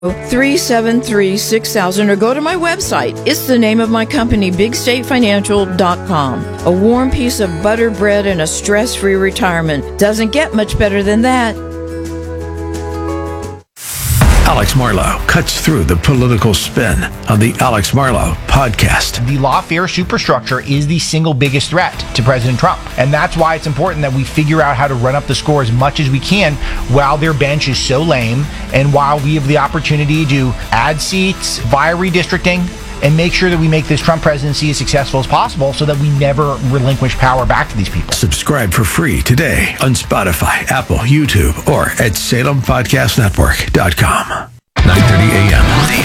373-6000 or go to my website. It's the name of my company, BigStateFinancial.com. A warm piece of buttered bread and a stress-free retirement. Doesn't get much better than that. Alex Marlow cuts through the political spin on the Alex Marlow podcast. The lawfare superstructure is the single biggest threat to President Trump. And that's why it's important that we figure out how to run up the score as much as we can while their bench is so lame and while we have the opportunity to add seats via redistricting and make sure that we make this Trump presidency as successful as possible so that we never relinquish power back to these people. Subscribe for free today on Spotify, Apple, YouTube, or at SalemPodcastNetwork.com. 9:30 a.m. The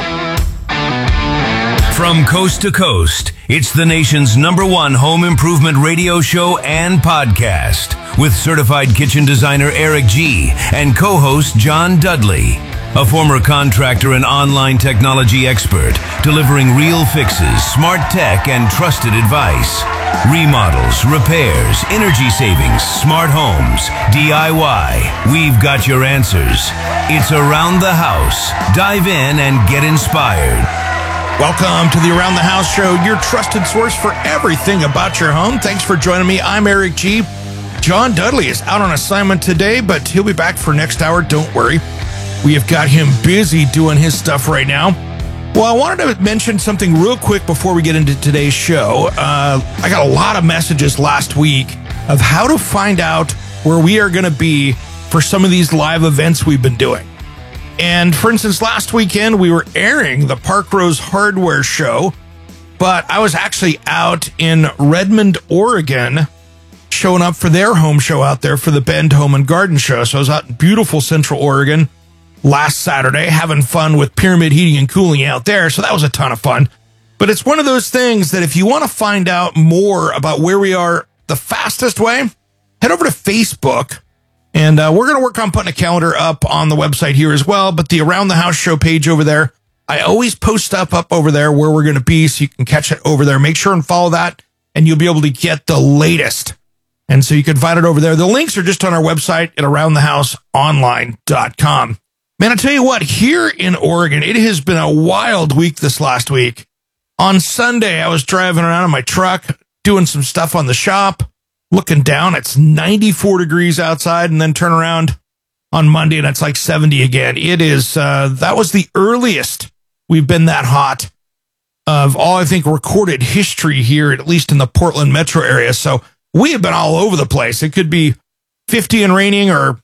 Answer. From coast to coast, it's the nation's #1 home improvement radio show and podcast with certified kitchen designer Eric G. and co-host John Dudley. A former contractor and online technology expert, delivering real fixes, smart tech, and trusted advice. Remodels, repairs, energy savings, smart homes, DIY. We've got your answers. It's Around the House. Dive in and get inspired. Welcome to the Around the House show, your trusted source for everything about your home. Thanks for joining me. I'm Eric G. John Dudley is out on assignment today, but he'll be back for next hour. Don't worry. We have got him busy doing his stuff right now. Well, I wanted to mention something real quick before we get into today's show. I got a lot of messages last week of how to find out where we are going to be for some of these live events we've been doing. And for instance, last weekend we were airing the Park Rose Hardware Show, but I was actually out in Redmond, Oregon, showing up for their home show out there for the Bend Home and Garden Show. So I was out in beautiful Central Oregon last Saturday, having fun with Pyramid Heating and Cooling out there. So that was a ton of fun. But it's one of those things that if you want to find out more about where we are the fastest way, head over to Facebook. And we're going to work on putting a calendar up on the website here as well. But the Around the House show page over there, I always post stuff up over there where we're going to be so you can catch it over there. Make sure and follow that and you'll be able to get the latest. And so you can find it over there. The links are just on our website at AroundTheHouseOnline.com. Man, I tell you what, here in Oregon, it has been a wild week this last week. On Sunday, I was driving around in my truck, doing some stuff on the shop, looking down, it's 94 degrees outside, and then turn around on Monday, and it's like 70 again. It is, that was the earliest we've been that hot of all, I think, recorded history here, at least in the Portland metro area. So we have been all over the place. It could be 50 and raining or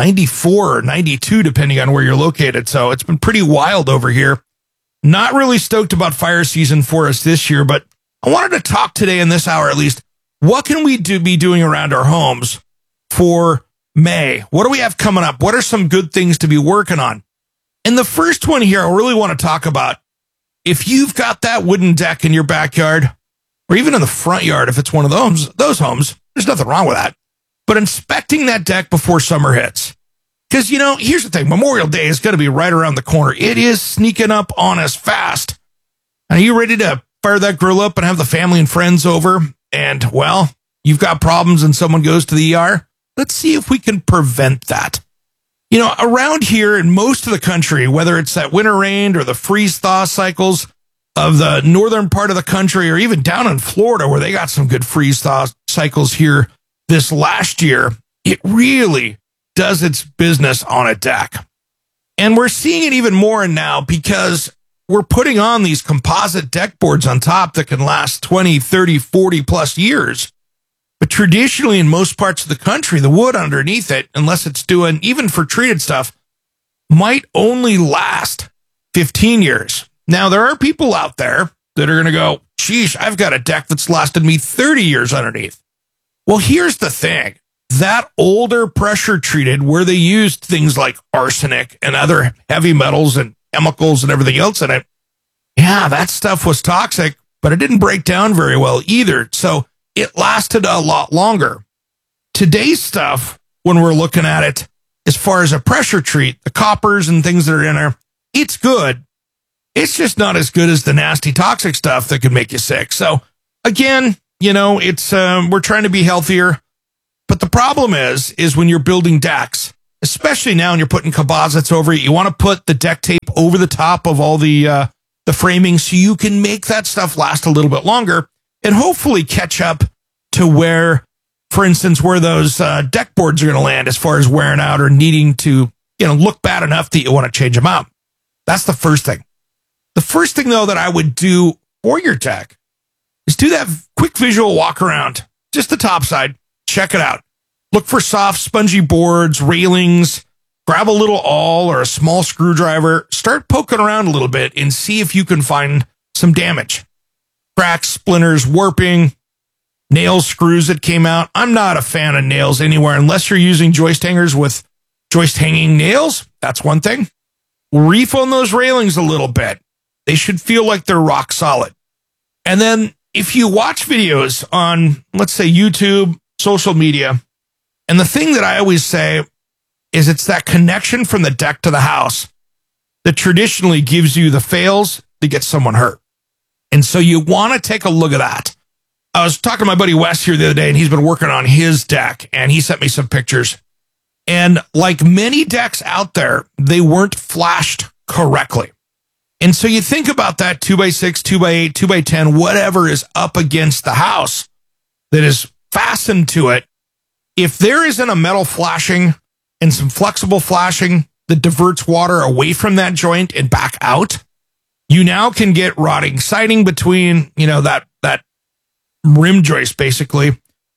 94 or 92, depending on where you're located. So it's been pretty wild over here. Not really stoked about fire season for us this year, but I wanted to talk today in this hour, at least, what can we be doing around our homes for May? What do we have coming up? What are some good things to be working on? And the first one here, I really want to talk about, if you've got that wooden deck in your backyard, or even in the front yard, if it's one of those homes, there's nothing wrong with that. But inspecting that deck before summer hits. Because, you know, here's the thing. Memorial Day is going to be right around the corner. It is sneaking up on us fast. Are you ready to fire that grill up and have the family and friends over? And, well, you've got problems and someone goes to the ER? Let's see if we can prevent that. You know, around here in most of the country, whether it's that winter rain or the freeze-thaw cycles of the northern part of the country, or even down in Florida where they got some good freeze-thaw cycles here this last year, it really does its business on a deck. And we're seeing it even more now because we're putting on these composite deck boards on top that can last 20, 30, 40 plus years. But traditionally in most parts of the country, the wood underneath it, unless it's doing, even for treated stuff, might only last 15 years. Now, there are people out there that are going to go, sheesh, I've got a deck that's lasted me 30 years underneath. Well, here's the thing. That older pressure treated where they used things like arsenic and other heavy metals and chemicals and everything else in it. Yeah, that stuff was toxic, but it didn't break down very well either. So it lasted a lot longer. Today's stuff, when we're looking at it, as far as a pressure treat, the coppers and things that are in there, it's good. It's just not as good as the nasty toxic stuff that could make you sick. So again, you know, it's we're trying to be healthier. But the problem is when you're building decks, especially now when you're putting composites over it, you want to put the deck tape over the top of all the framing so you can make that stuff last a little bit longer and hopefully catch up to where, for instance, where those deck boards are going to land as far as wearing out or needing to, look bad enough that you want to change them out. That's the first thing. The first thing, though, that I would do for your deck is do that quick visual walk around, just the top side. Check it out. Look for soft, spongy boards, railings, grab a little awl or a small screwdriver, start poking around a little bit and see if you can find some damage. Cracks, splinters, warping, nails, screws that came out. I'm not a fan of nails anywhere unless you're using joist hangers with joist hanging nails. That's one thing. Reef on those railings a little bit. They should feel like they're rock solid. And then if you watch videos on, let's say, YouTube, social media, and the thing that I always say is it's that connection from the deck to the house that traditionally gives you the fails to get someone hurt. And so you want to take a look at that. I was talking to my buddy Wes here the other day, and he's been working on his deck, and he sent me some pictures. And like many decks out there, they weren't flashed correctly. And so you think about that 2x6, 2x8, 2x10, whatever is up against the house that is fastened to it. If there isn't a metal flashing and some flexible flashing that diverts water away from that joint and back out, you now can get rotting siding between, that rim joist basically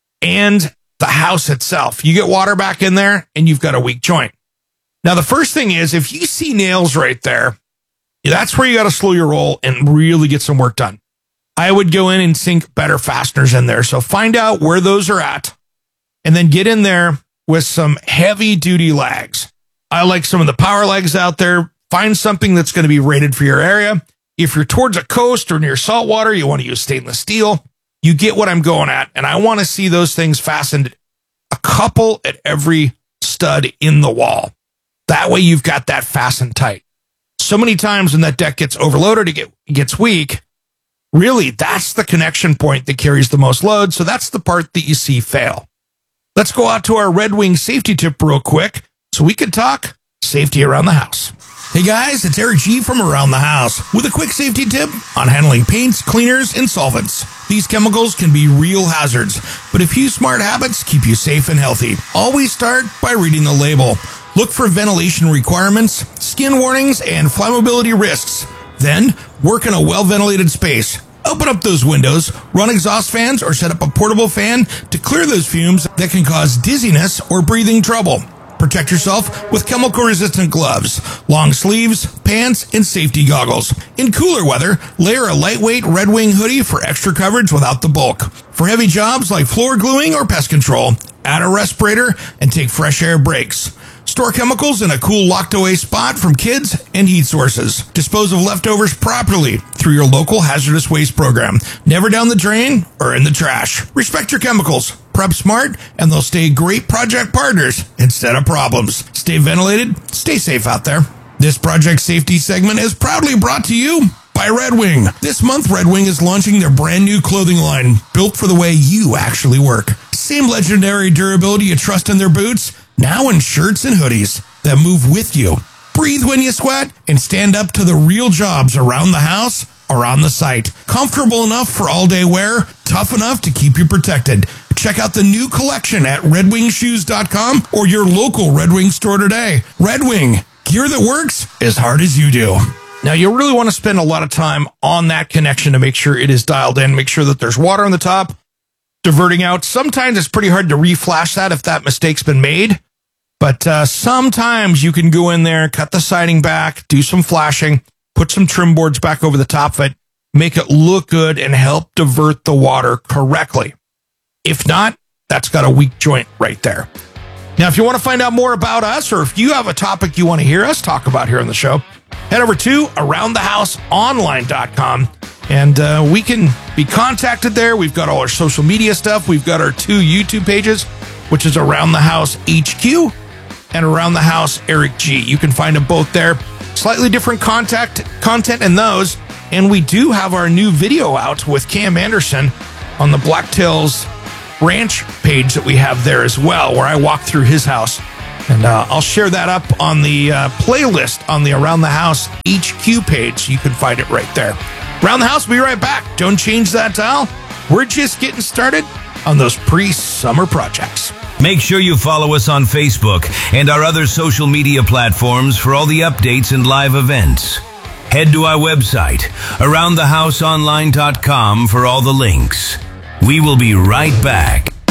and the house itself. You get water back in there and you've got a weak joint. Now, the first thing is if you see nails right there, that's where you got to slow your roll and really get some work done. I would go in and sink better fasteners in there. So find out where those are at and then get in there with some heavy duty lags. I like some of the power lags out there. Find something that's going to be rated for your area. If you're towards a coast or near saltwater, you want to use stainless steel. You get what I'm going at. And I want to see those things fastened a couple at every stud in the wall. That way you've got that fastened tight. So many times when that deck gets overloaded, it gets weak. Really, that's the connection point that carries the most load. So that's the part that you see fail. Let's go out to our Red Wing safety tip real quick so we can talk safety around the house. Hey guys, it's Eric G from Around the House with a quick safety tip on handling paints, cleaners, and solvents. These chemicals can be real hazards, but a few smart habits keep you safe and healthy. Always start by reading the label. Look for ventilation requirements, skin warnings, and flammability risks. Then, work in a well-ventilated space. Open up those windows, run exhaust fans, or set up a portable fan to clear those fumes that can cause dizziness or breathing trouble. Protect yourself with chemical-resistant gloves, long sleeves, pants, and safety goggles. In cooler weather, layer a lightweight Red Wing hoodie for extra coverage without the bulk. For heavy jobs like floor gluing or pest control, add a respirator and take fresh air breaks. Store chemicals in a cool locked-away spot from kids and heat sources. Dispose of leftovers properly through your local hazardous waste program. Never down the drain or in the trash. Respect your chemicals. Prep smart, and they'll stay great project partners instead of problems. Stay ventilated. Stay safe out there. This project safety segment is proudly brought to you by Red Wing. This month, Red Wing is launching their brand new clothing line, built for the way you actually work. Same legendary durability you trust in their boots, now in shirts and hoodies that move with you. Breathe when you sweat and stand up to the real jobs around the house or on the site. Comfortable enough for all-day wear, tough enough to keep you protected. Check out the new collection at redwingshoes.com or your local Red Wing store today. Red Wing, gear that works as hard as you do. Now, you really want to spend a lot of time on that connection to make sure it is dialed in, make sure that there's water on the top, diverting out. Sometimes it's pretty hard to reflash that if that mistake's been made. But sometimes you can go in there, cut the siding back, do some flashing, put some trim boards back over the top of it, make it look good, and help divert the water correctly. If not, that's got a weak joint right there. Now, if you want to find out more about us, or if you have a topic you want to hear us talk about here on the show, head over to aroundthehouseonline.com, and we can be contacted there. We've got all our social media stuff. We've got our 2 YouTube pages, which is Around the House HQ and Around the House Eric G. You can find them both there. Slightly different content in those, and we do have our new video out with Cam Anderson on the Blacktails Ranch page that we have there as well, where I walk through his house And I'll share that up on the playlist on the Around the House HQ page. You can find it right there. Around the House, we'll be right back. Don't change that dial. We're just getting started on those pre-summer projects. Make sure you follow us on Facebook and our other social media platforms for all the updates and live events. Head to our website, aroundthehouseonline.com, for all the links. We will be right back.